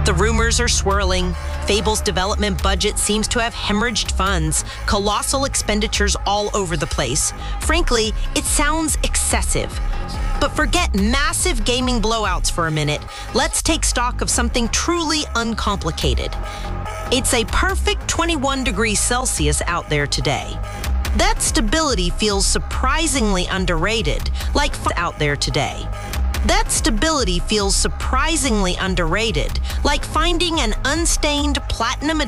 The rumors are swirling. Fable's development budget seems to have hemorrhaged funds, colossal expenditures all over the place. Frankly, it sounds excessive. But forget massive gaming blowouts for a minute. Let's take stock of something truly uncomplicated. It's a perfect 21 degrees Celsius out there today. That stability feels surprisingly underrated, like out there today. That stability feels surprisingly underrated, like finding an unstained platinum